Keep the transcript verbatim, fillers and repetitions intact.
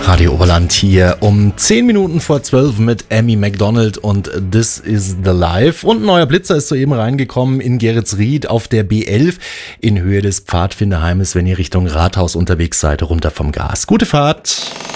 Radio Oberland hier um zehn Minuten vor zwölf mit Amy Macdonald und This is the Life. Und ein neuer Blitzer ist soeben reingekommen in Geretsried auf der B elf in Höhe des Pfadfinderheimes, wenn ihr Richtung Rathaus unterwegs seid, runter vom Gas. Gute Fahrt!